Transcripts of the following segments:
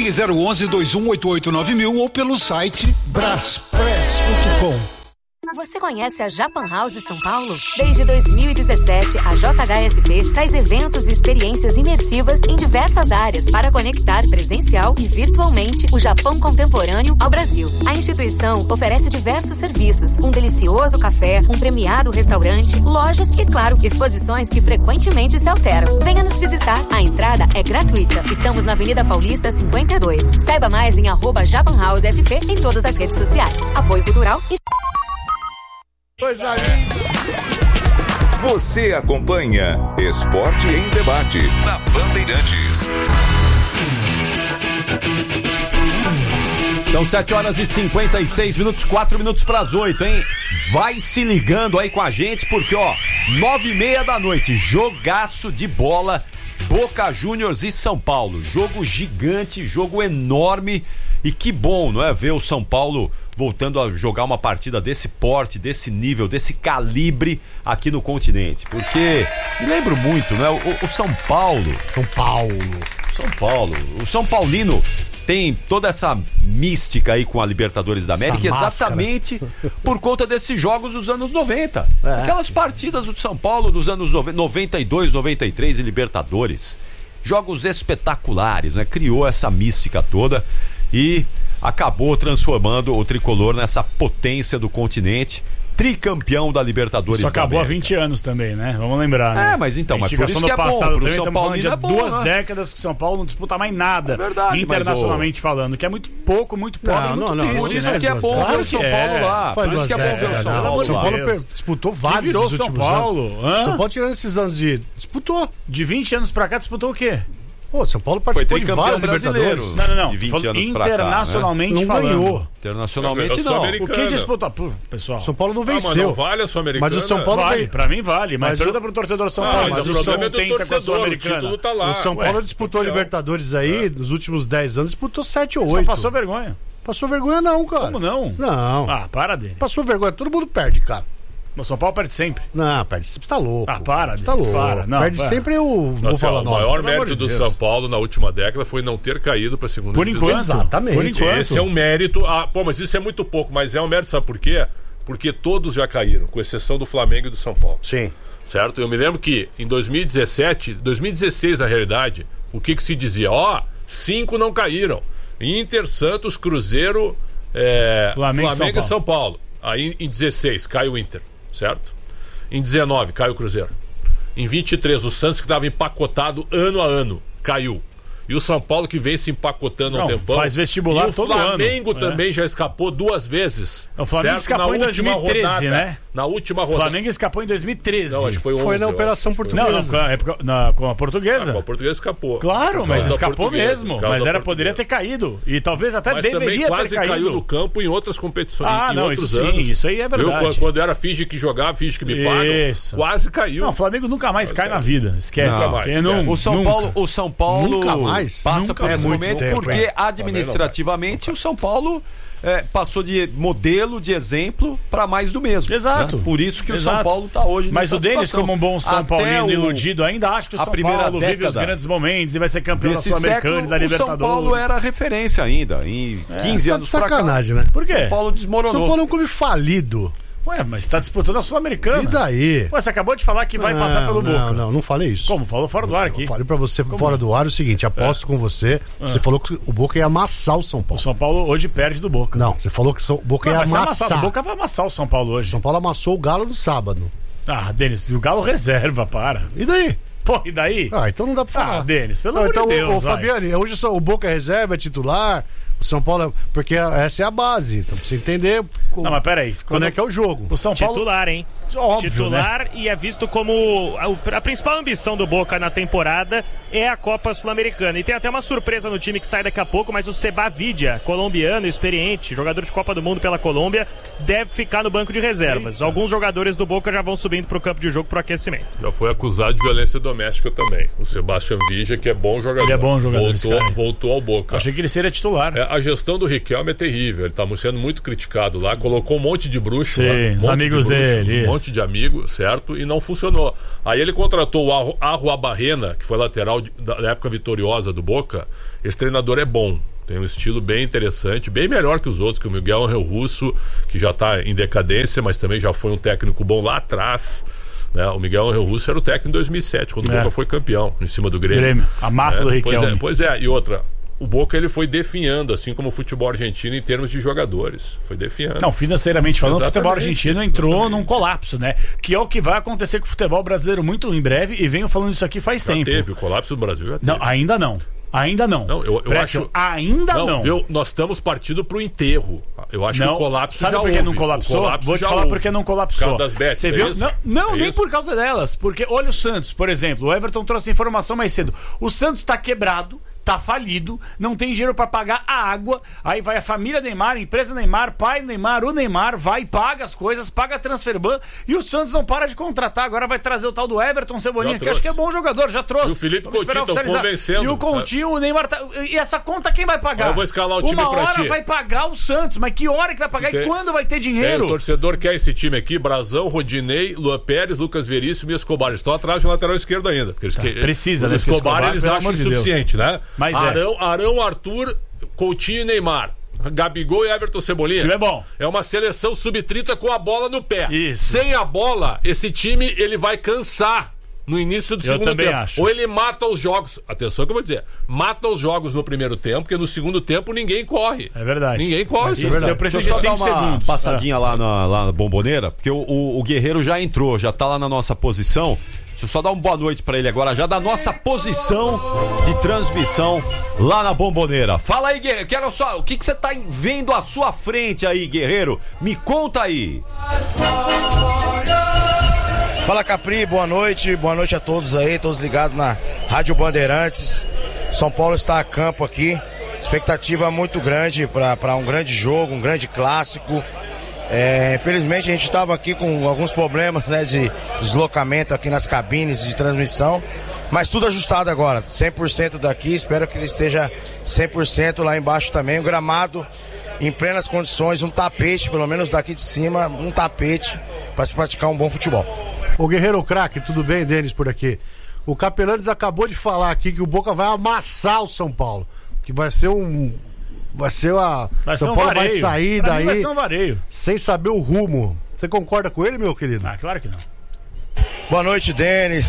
Ligue 011-2188-9000 ou pelo site braspress.com. Você conhece a Japan House São Paulo? Desde 2017, a JHSP traz eventos e experiências imersivas em diversas áreas para conectar presencial e virtualmente o Japão contemporâneo ao Brasil. A instituição oferece diversos serviços, um delicioso café, um premiado restaurante, lojas e, claro, exposições que frequentemente se alteram. Venha nos visitar. A entrada é gratuita. Estamos na Avenida Paulista 52. Saiba mais em @JapanHouseSP em todas as redes sociais. Apoio Cultural e... Coisa linda. Você acompanha Esporte em Debate na Bandeirantes. São 7h56, 4 minutos para as 8, hein? Vai se ligando aí com a gente, porque, 9h30 da noite, jogaço de bola, Boca Juniors e São Paulo. Jogo gigante, jogo enorme. E que bom, não é? Ver o São Paulo voltando a jogar uma partida desse porte, desse nível, desse calibre aqui no continente. Porque me lembro muito, né? O São Paulo. O São Paulino tem toda essa mística aí com a Libertadores da América, exatamente por conta desses jogos dos anos 90. Aquelas partidas do São Paulo dos anos 92, 93 e Libertadores. Jogos espetaculares, né? Criou essa mística toda e acabou transformando o tricolor nessa potência do continente, tricampeão da Libertadores. Isso acabou há 20 anos também, né? Vamos lembrar, né? Mas então, mas por isso que é bom, pro São Paulo é bom, 2 décadas que o São Paulo não disputa mais nada, internacionalmente falando, que é muito pouco, muito pobre, muito triste. Por isso que é bom ver o São Paulo lá. Por isso que é bom ver o São Paulo lá. São Paulo disputou vários. Virou o São Paulo. São Paulo, tirando esses anos disputou. De 20 anos pra cá, disputou o quê? Pô, São Paulo participou de vários Libertadores. Não. De 20 anos pra cá, internacionalmente não ganhou. Internacionalmente não. O que disputou? Pessoal. São Paulo não venceu. Mas não vale a Sul-Americana. Mas o São Paulo vale, pra mim vale. Mas pergunta pro torcedor São Paulo. Mas o problema é do torcedor, o título tá lá. O São Paulo disputou Libertadores aí, nos últimos 10 anos, disputou 7 ou 8. Só passou vergonha. Passou vergonha não, cara. Como não? Não. Para dele. Passou vergonha, todo mundo perde, cara. O São Paulo perde sempre. Não, perde sempre, você tá louco. Você tá louco. Perde sempre o... O maior mérito do São Paulo na última década foi não ter caído pra segunda divisão. Por enquanto. Exatamente. Por enquanto. Esse é um mérito. Mas isso é muito pouco. Mas é um mérito, sabe por quê? Porque todos já caíram, com exceção do Flamengo e do São Paulo. Sim. Certo? Eu me lembro que em 2016 na realidade, o que se dizia? 5 não caíram. Inter, Santos, Cruzeiro, Flamengo e São Paulo. Aí em 16 cai o Inter, certo? Em 19 cai o Cruzeiro. Em 23 o Santos, que estava empacotado ano a ano, caiu. E o São Paulo, que vem se empacotando há um tempão. Faz vestibular todo ano. O Flamengo também já escapou 2 vezes. O Flamengo escapou em 2013, né? Na última rodada. O Flamengo escapou em 2013. Não, acho que foi 11. Foi na Operação Portuguesa. Com a Portuguesa. Com a Portuguesa escapou. Claro, mas escapou mesmo. Mas poderia ter caído. E talvez até deveria ter caído. Mas também quase caiu no campo em outras competições. Isso aí é verdade. Quando era finge que jogava, finge que me pagam, quase caiu. Não, o Flamengo nunca mais cai na vida. Esquece. O São Paulo nunca mais passa por esse momento porque administrativamente o São Paulo passou de modelo, de exemplo para mais do mesmo. Exato. Né? Por isso que o São Paulo está hoje nessa situação. Mas o Denis, como um bom São Paulino iludido, ainda acha que o São Paulo vive os grandes momentos e vai ser campeão da Sul-Americana e da Libertadores. O São Paulo era referência ainda em 15 anos pra cá. Sacanagem, né? Por quê? São Paulo desmoronou. São Paulo é um clube falido. Ué, mas tá disputando a Sul-Americana. E daí? Ué, você acabou de falar que vai passar pelo Boca. Não falei isso. Como? Falou fora do ar aqui. Eu falei pra você fora do ar o seguinte, aposto com você, você falou que o Boca ia amassar o São Paulo. O São Paulo hoje perde do Boca. Não, você falou que o Boca ia amassar. O Boca vai amassar o São Paulo hoje. São Paulo amassou o Galo no sábado. Denis, o Galo reserva, para. E daí? Pô, e daí? Então não dá pra falar. Denis, pelo amor de Deus. Fabiane, hoje o Boca é reserva, é titular. O São Paulo, porque essa é a base. Então, pra você entender. Não, mas peraí. Quando é que é o jogo? O São Paulo. Titular, hein? Óbvio, titular, né? E é visto como a principal ambição do Boca na temporada é a Copa Sul-Americana. E tem até uma surpresa no time que sai daqui a pouco, mas o Seba Vidia, colombiano, experiente, jogador de Copa do Mundo pela Colômbia, deve ficar no banco de reservas. Eita. Alguns jogadores do Boca já vão subindo pro campo de jogo pro aquecimento. Já foi acusado de violência doméstica também. O Sebastião Vidia, que é bom jogador. Ele é bom jogador. Voltou ao Boca. Achei que ele seria titular. A gestão do Riquelme é terrível. Ele tá sendo muito criticado lá. Colocou um monte de bruxo lá. Os amigos dele. Um monte de amigos, certo? E não funcionou. Aí ele contratou o Arruabarrena, que foi lateral da época vitoriosa do Boca. Esse treinador é bom, Tem um estilo bem interessante, bem melhor que os outros, que o Miguel Ángel Russo, que já está em decadência, mas também já foi um técnico bom lá atrás. Né? O Miguel Ángel Russo era o técnico em 2007, quando o Boca foi campeão, em cima do Grêmio. A massa do Riquelme. Pois é, e outra... O Boca ele foi definhando, assim como o futebol argentino em termos de jogadores. Foi definhando. Não, financeiramente falando, o futebol argentino entrou num colapso, né? Que é o que vai acontecer com o futebol brasileiro muito em breve, e venho falando isso aqui faz tempo. Teve, o colapso do Brasil já teve. Não, ainda não. Ainda não. Não, eu acho. Ainda não. Viu? Nós estamos partindo pro enterro. Eu acho que o colapso sabe já por que não colapsou? Vou te falar por que não colapsou. Das betas, você viu? Não, nem por causa delas. Porque olha o Santos, por exemplo. O Everton trouxe a informação mais cedo. O Santos tá quebrado, tá falido, não tem dinheiro pra pagar a água, aí vai a família Neymar, a empresa Neymar, pai Neymar, o Neymar vai, paga as coisas, paga a transferban, e o Santos não para de contratar, agora vai trazer o tal do Everton Cebolinha, que acho que é bom jogador, já trouxe. E o Felipe Coutinho estão convencendo. E o Coutinho, o Neymar, e essa conta quem vai pagar? Eu vou escalar o time pra ti. Uma hora vai pagar o Santos, mas que hora que vai pagar e quando vai ter dinheiro? O torcedor quer esse time aqui, Brazão, Rodinei, Luan Pérez, Lucas Veríssimo e Escobar, eles estão atrás do lateral esquerdo ainda. Precisa, né? Escobar eles acham insuficiente, né? Mas Arão, Arthur, Coutinho e Neymar. Gabigol e Everton Cebolinha. O time é bom. É uma seleção sub-30 com a bola no pé. Isso. Sem a bola, esse time ele vai cansar no início do segundo tempo. Acho. Ou ele mata os jogos. Atenção que eu vou dizer. Mata os jogos no primeiro tempo, porque no segundo tempo ninguém corre. É verdade. Ninguém corre. Isso é verdade. Eu preciso de 5 segundos. Passadinha lá na Bomboneira, porque o Guerreiro já entrou, já tá lá na nossa posição. Deixa eu só dar uma boa noite pra ele agora, já da nossa posição de transmissão lá na Bomboneira. Fala aí, Guerreiro, quero só, o que você tá vendo à sua frente aí, Guerreiro? Me conta aí. Fala, Capri, boa noite a todos aí, todos ligados na Rádio Bandeirantes. São Paulo está a campo aqui, expectativa muito grande para um grande jogo, um grande clássico. Infelizmente a gente estava aqui com alguns problemas, né, de deslocamento aqui nas cabines de transmissão, mas tudo ajustado agora, 100% daqui, espero que ele esteja 100% lá embaixo também, o gramado em plenas condições, um tapete, pelo menos daqui de cima, um tapete para se praticar um bom futebol. Ô Guerreiro Craque, tudo bem, Denis, por aqui? O Capelanes acabou de falar aqui que o Boca vai amassar o São Paulo, que vai ser São Paulo vai sair daí vai ser um vareio, sem saber o rumo. Você concorda com ele, meu querido? Claro que não. Boa noite, Denis.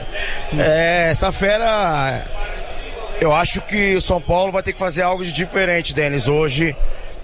Essa fera, eu acho que o São Paulo vai ter que fazer algo de diferente, Denis, hoje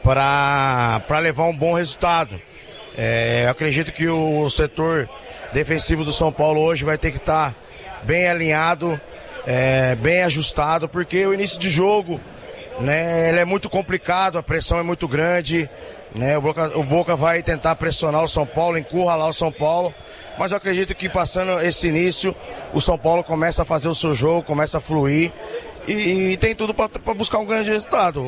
para levar um bom resultado. Eu acredito que o setor defensivo do São Paulo hoje vai ter que estar bem alinhado, bem ajustado, porque o início de jogo, né, ele é muito complicado, a pressão é muito grande, né, o Boca vai tentar pressionar o São Paulo, encurralar o São Paulo, mas eu acredito que passando esse início, o São Paulo começa a fazer o seu jogo, começa a fluir e tem tudo para buscar um grande resultado.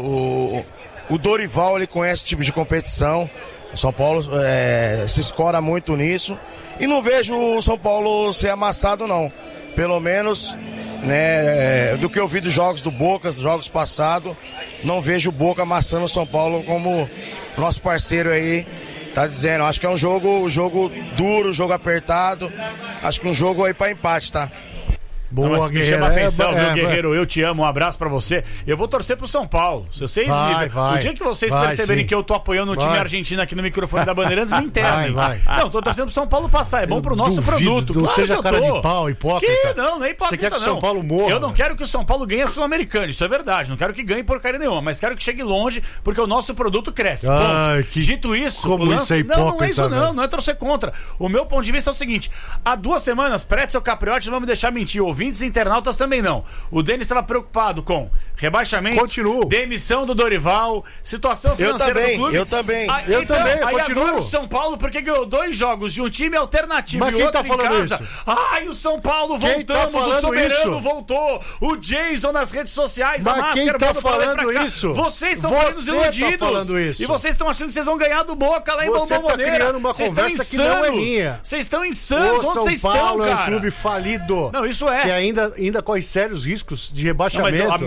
O Dorival, ele conhece esse tipo de competição, o São Paulo se escora muito nisso e não vejo o São Paulo ser amassado não, pelo menos, né, do que eu vi dos jogos do Boca, dos jogos passados, não vejo o Boca amassando o São Paulo como nosso parceiro aí tá dizendo. Acho que é um jogo duro, um jogo apertado, acho que um jogo aí para empate, tá? Boa, me chama a atenção, viu, Guerreiro? Eu te amo, um abraço pra você. Eu vou torcer pro São Paulo. Se vocês o dia que vocês perceberem que eu tô apoiando o time argentino aqui no microfone da Bandeirantes, me internem. Não, tô torcendo pro São Paulo passar. É bom pro nosso produto. Não seja cara de pau, hipócrita. Não é hipócrita. Você quer que o São Paulo morra? Eu não quero que o São Paulo ganhe a Sul-Americana, isso é verdade. Não quero que ganhe porcaria nenhuma, mas quero que chegue longe, porque o nosso produto cresce. Dito isso, como isso é hipócrita, não é isso não é torcer contra. O meu ponto de vista é o seguinte: há 2 semanas, Pretzel Capriotti, não vão me deixar mentir, ouvintes e internautas também não. O Denis estava preocupado com rebaixamento, continuo, demissão do Dorival, situação financeira do clube. Eu também. Aí agora o São Paulo, porque ganhou 2 jogos de um time alternativo e outro em casa. Ai, o São Paulo, voltamos, o Soberano voltou, o Jason nas redes sociais, a Máscara quem tá falando isso? Vocês são menos iludidos. Tá falando isso. E vocês estão achando que vocês vão ganhar do Boca lá em Bomboneira. Você tá criando uma conversa que não é minha. Vocês estão insanos. Onde vocês estão, cara? São Paulo é um clube falido. Não, isso é. Que ainda corre sérios riscos de rebaixamento. Não, mas a mística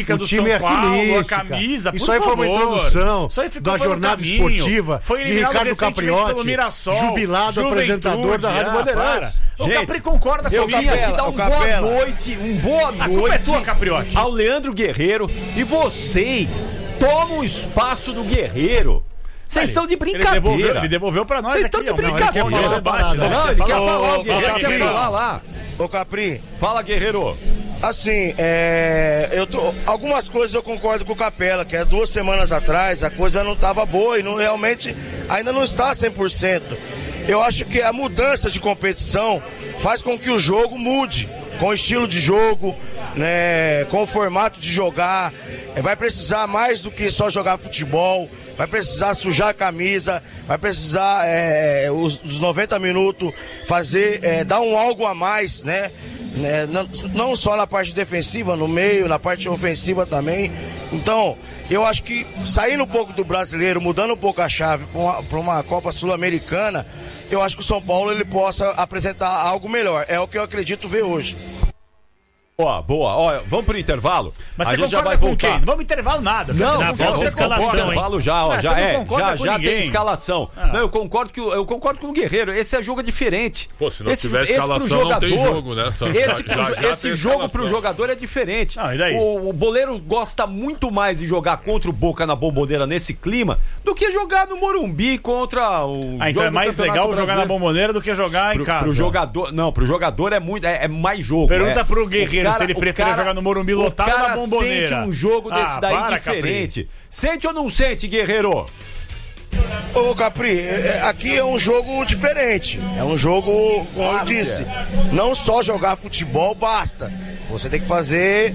mística do São Paulo, a camisa, isso aí foi uma introdução da jornada esportiva foi de Ricardo Capriotti, jubilado apresentador da Rádio Bandeirantes. O Capri concorda comigo. Eu vim aqui dar um boa noite, A culpa é tua, Capriotti. ao Leandro Guerreiro, e vocês tomam o espaço do Guerreiro. Vocês estão de brincadeira. Ele devolveu pra nós. Vocês estão de brincadeira. Não, ele quer falar, o Guerreiro quer falar lá. Ô, Capri. Fala, Guerreiro. Assim, algumas coisas eu concordo com o Capela, que 2 semanas atrás a coisa não estava boa e realmente ainda não está 100%. Eu acho que a mudança de competição faz com que o jogo mude, com o estilo de jogo, né, com o formato de jogar. Vai precisar mais do que só jogar futebol, vai precisar sujar a camisa, vai precisar os 90 minutos fazer, dar algo a mais, né? Não só na parte defensiva, no meio, na parte ofensiva também. Então, eu acho que saindo um pouco do brasileiro, mudando um pouco a chave para uma Copa Sul-Americana, eu acho que o São Paulo ele possa apresentar algo melhor. É o que eu acredito ver hoje. Boa. Olha, vamos pro intervalo. Mas a gente já vai voltar. Quem? Não vamos intervalo nada. Não, volta a escalação, intervalo já, ó, já tem escalação. Não, eu concordo com o Guerreiro. Esse é jogo diferente. Pô, se não tiver escalação, jogador, não tem jogo, né? Esse jogo pro jogador é diferente. E daí? O boleiro gosta muito mais de jogar contra o Boca na Bomboneira nesse clima do que jogar no Morumbi contra o então é mais legal jogar na Bomboneira do que jogar em casa. Pro jogador é mais jogo. Pergunta pro Guerreiro se ele prefere jogar no Morumbi lotado ou na Bomboneira. Sente um jogo desse daí diferente. Capri. Sente ou não sente, Guerreiro? Ô, Capri, aqui é um jogo diferente. É um jogo, como eu disse, não só jogar futebol basta. Você tem que fazer...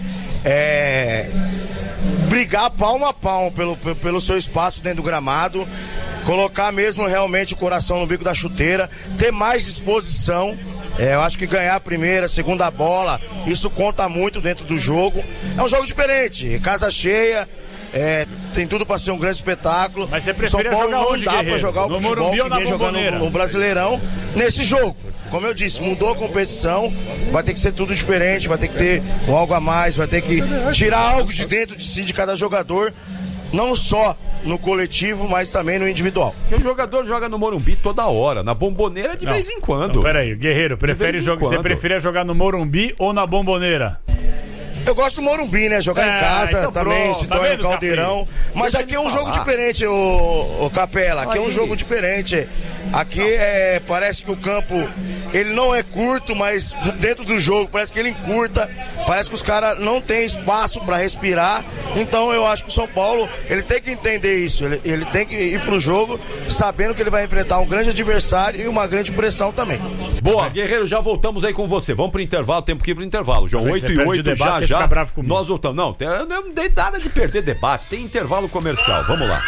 brigar palmo a palmo pelo seu espaço dentro do gramado, colocar mesmo realmente o coração no bico da chuteira, ter mais disposição. Eu acho que ganhar a primeira, segunda bola, isso conta muito dentro do jogo. É um jogo diferente, casa cheia, tem tudo para ser um grande espetáculo. Mas você prefere São Paulo jogar não onde, dá para jogar o futebol que vem jogando no Brasileirão nesse jogo. Como eu disse, mudou a competição, vai ter que ser tudo diferente, vai ter que ter algo a mais, vai ter que tirar algo de dentro de si de cada jogador, não só no coletivo, mas também no individual. Porque o jogador joga no Morumbi toda hora, na Bomboneira de vez em quando. Não, peraí, Guerreiro, você prefere jogar no Morumbi ou na Bomboneira? Eu gosto do Morumbi, né? Jogar em casa então também, se dói no Caldeirão. Mas aqui é um jogo diferente, o Capela. Aqui é um jogo diferente. Aqui parece que o campo, ele não é curto, mas dentro do jogo parece que ele encurta. Parece que os caras não têm espaço para respirar. Então eu acho que o São Paulo, ele tem que entender isso. Ele tem que ir pro jogo sabendo que ele vai enfrentar um grande adversário e uma grande pressão também. Boa, Guerreiro, já voltamos aí com você. Vamos pro intervalo, temos que ir pro intervalo. João, 8h08 já. Nós voltamos. Não, eu não dei nada de perder debate. Tem intervalo comercial. Vamos lá.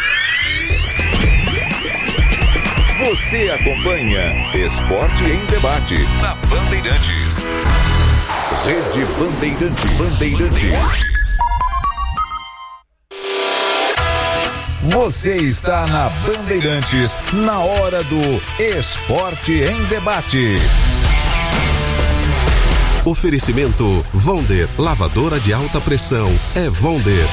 Você acompanha Esporte em Debate na Bandeirantes. Rede Bandeirantes. Você está na Bandeirantes, na hora do Esporte em Debate. Oferecimento Vonder, lavadora de alta pressão, é Vonder.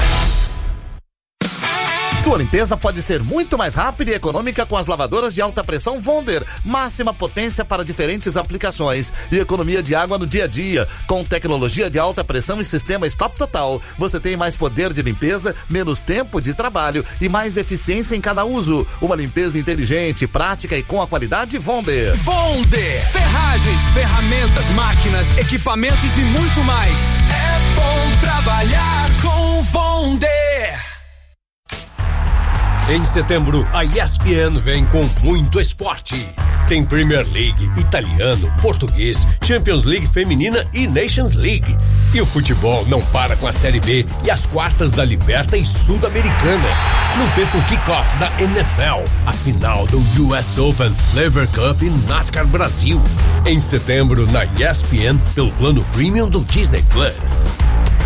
Sua limpeza pode ser muito mais rápida e econômica com as lavadoras de alta pressão Vonder. Máxima potência para diferentes aplicações e economia de água no dia a dia. Com tecnologia de alta pressão e sistema Stop Total, você tem mais poder de limpeza, menos tempo de trabalho e mais eficiência em cada uso. Uma limpeza inteligente, prática e com a qualidade Vonder. Vonder! Ferragens, ferramentas, máquinas, equipamentos e muito mais. É bom trabalhar com Vonder! Em setembro, a ESPN vem com muito esporte. Tem Premier League, italiano, português, Champions League feminina e Nations League. E o futebol não para com a Série B e as quartas da Liberta e Sul-Americana. Não perca o kickoff da NFL, a final do US Open, Lever Cup e NASCAR Brasil. Em setembro, na ESPN, pelo plano Premium do Disney Plus.